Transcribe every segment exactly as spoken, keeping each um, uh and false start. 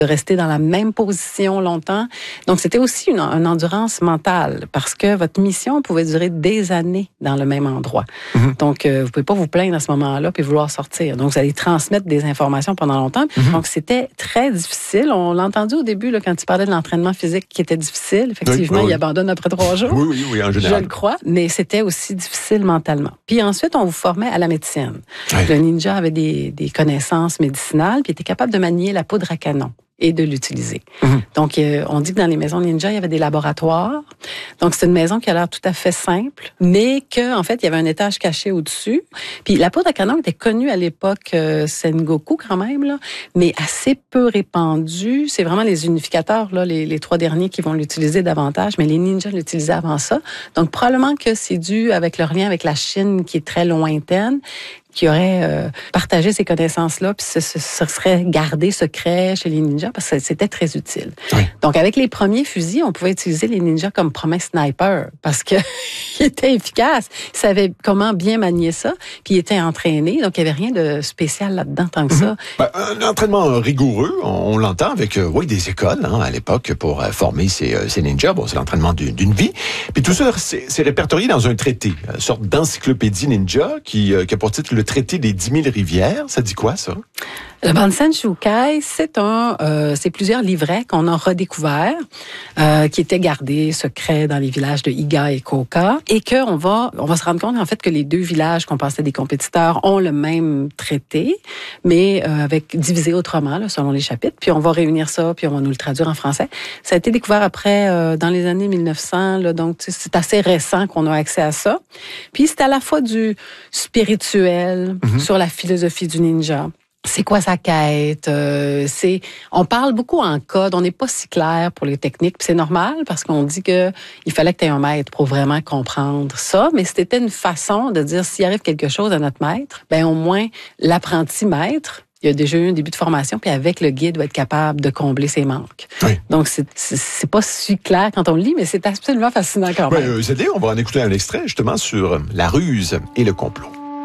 de rester dans la même position longtemps. Donc, c'était aussi une, une endurance mentale parce que votre mission pouvait durer des années dans le même endroit. Mm-hmm. Donc, euh, vous pouvez pas vous plaindre à ce moment-là puis vouloir sortir. Donc, vous allez transmettre des informations pendant longtemps. Mm-hmm. Donc, c'était très difficile. On l'a entendu au début là, quand tu parlais de l'entraînement physique qui était difficile. Effectivement, oui, oui. il abandonne après trois jours. Oui, oui, oui, en général. Je le crois. Mais c'était aussi difficile mentalement. Puis ensuite, on vous formait à la médecine. Oui. Le ninja avait des, des connaissances médicinales puis était capable de manier la poudre à canon et de l'utiliser. Mm-hmm. Donc, euh, on dit que dans les maisons ninja, il y avait des laboratoires. Donc, c'est une maison qui a l'air tout à fait simple, mais que en fait, il y avait un étage caché au-dessus. Puis, la poudre à canon était connue à l'époque euh, Sengoku quand même, là, mais assez peu répandue. C'est vraiment les unificateurs, là, les, les trois derniers qui vont l'utiliser davantage, mais les ninjas l'utilisaient avant ça. Donc, probablement que c'est dû avec leur lien avec la Chine qui est très lointaine, qui aurait euh, partagé ces connaissances-là, puis ce, ce, ce serait gardé secret chez les ninjas, parce que c'était très utile. Oui. Donc, avec les premiers fusils, on pouvait utiliser les ninjas comme premier sniper, parce que il était efficace. Il savait comment bien manier ça, puis il était entraîné, donc il n'y avait rien de spécial là-dedans tant que ça. Ben, un entraînement rigoureux, on, on l'entend avec euh, oui, des écoles hein, à l'époque pour euh, former ces, euh, ces ninjas. Bon, c'est l'entraînement d'une, d'une vie. Puis tout ça, c'est, c'est répertorié dans un traité, une sorte d'encyclopédie ninja qui, euh, qui a pour titre le traité des dix mille rivières. Ça dit quoi, ça? Le Bansen Shukai, c'est un, euh, c'est plusieurs livrets qu'on a redécouverts, euh, qui étaient gardés secrets dans les villages de Iga et Koka, et que on va, on va se rendre compte en fait que les deux villages qu'on pensait des compétiteurs ont le même traité, mais euh, avec divisé autrement là, selon les chapitres. Puis on va réunir ça, puis on va nous le traduire en français. Ça a été découvert après euh, dans les années mille neuf cents, là, donc c'est assez récent qu'on a accès à ça. Puis c'est à la fois du spirituel mm-hmm. sur la philosophie du ninja. C'est quoi sa quête? Euh, c'est, on parle beaucoup en code, on n'est pas si clair pour les techniques, puis c'est normal parce qu'on dit que il fallait que tu aies un maître pour vraiment comprendre ça, mais c'était une façon de dire s'il arrive quelque chose à notre maître, ben au moins l'apprenti maître, il a déjà eu un début de formation, puis avec le guide, va être capable de combler ses manques. Oui. Donc, c'est, c'est, c'est pas si clair quand on le lit, mais c'est absolument fascinant quand même. Oui, euh, Zédé, on va en écouter un extrait justement sur la ruse et le complot.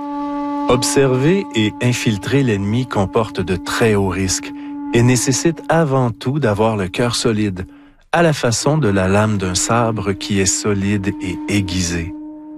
Observer et infiltrer l'ennemi comporte de très hauts risques et nécessite avant tout d'avoir le cœur solide, à la façon de la lame d'un sabre qui est solide et aiguisée.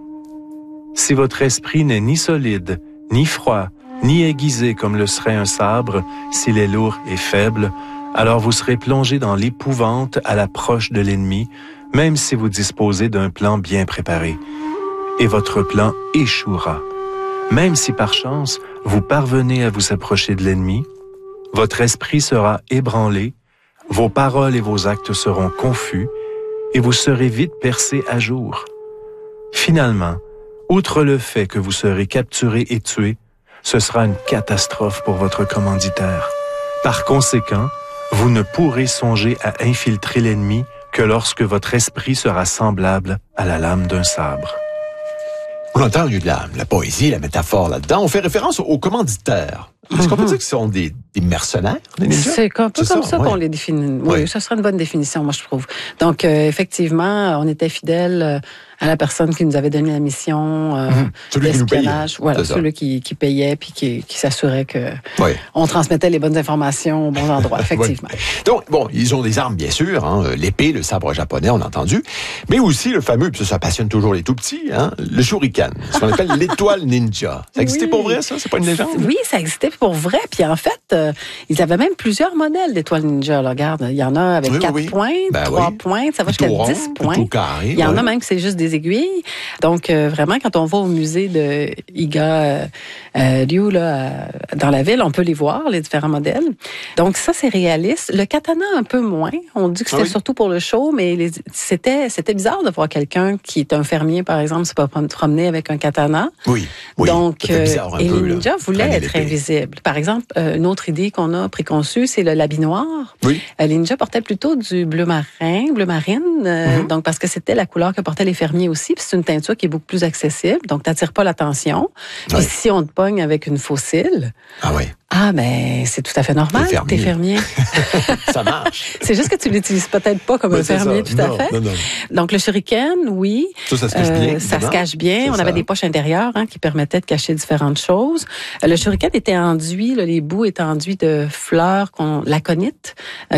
Si votre esprit n'est ni solide, ni froid, ni aiguisé comme le serait un sabre, s'il est lourd et faible, alors vous serez plongé dans l'épouvante à l'approche de l'ennemi, même si vous disposez d'un plan bien préparé. Et votre plan échouera. Même si par chance, vous parvenez à vous approcher de l'ennemi, votre esprit sera ébranlé, vos paroles et vos actes seront confus, et vous serez vite percé à jour. Finalement, outre le fait que vous serez capturé et tué, ce sera une catastrophe pour votre commanditaire. Par conséquent, vous ne pourrez songer à infiltrer l'ennemi que lorsque votre esprit sera semblable à la lame d'un sabre. On entend de la, la poésie, la métaphore là-dedans. On fait référence aux commanditaires. Est-ce qu'on peut dire que ce sont des, des mercenaires, les ninjas? C'est un peu c'est comme ça, ça ouais. qu'on les définit. Oui, oui, ça serait une bonne définition, moi, je trouve. Donc, euh, effectivement, on était fidèles à la personne qui nous avait donné la mission euh, mmh. celui d'espionnage. Qui voilà, celui qui, qui payait puis qui, qui s'assurait que oui. on transmettait les bonnes informations aux bons endroits, effectivement. oui. Donc, bon, ils ont des armes, bien sûr, hein, l'épée, le sabre japonais, on a entendu, mais aussi le fameux, puis ça, ça passionne toujours les tout-petits, hein, le shuriken, ce qu'on appelle l'étoile ninja. Ça existait oui. pour vrai, ça? C'est pas une légende? Oui, ça existait pour vrai. Puis en fait, euh, ils avaient même plusieurs modèles d'étoiles ninja. Là. Regarde, il y en a avec oui, quatre oui. pointes, ben trois oui. pointes, ça va jusqu'à rond, dix points. Carré, il y en ouais. a même que c'est juste des aiguilles. Donc euh, vraiment, quand on va au musée de Iga euh, euh, Ryu là, euh, dans la ville, on peut les voir, les différents modèles. Donc ça, c'est réaliste. Le katana, un peu moins. On dit que c'était ah oui. surtout pour le show, mais les, c'était, c'était bizarre de voir quelqu'un qui est un fermier, par exemple, se promener avec un katana. Oui, oui. Donc, euh, un et peu, les ninjas voulaient être invisibles. Par exemple, euh, une autre idée qu'on a préconçue, c'est le l'habit noir. Oui. Euh, les ninjas portaient plutôt du bleu marin, bleu marine, euh, mm-hmm. donc parce que c'était la couleur que portaient les fermiers fermier aussi, puis c'est une teinture qui est beaucoup plus accessible, donc t'attires pas l'attention. Puis Oui. si on te pogne avec une fossile, Ah oui, ah ben c'est tout à fait normal. T'es fermier. T'es fermier. ça marche. C'est juste que tu l'utilises peut-être pas comme Ben, un c'est fermier, ça. tout à Non, fait. non, non. Donc le shuriken, oui. Ça, ça se cache bien, Euh, ça évidemment. se cache bien. C'est On ça. avait des poches intérieures hein, qui permettaient de cacher différentes choses. Euh, Le shuriken était enduit, là, les bouts étaient enduits de fleurs qu'on, l'aconite, euh,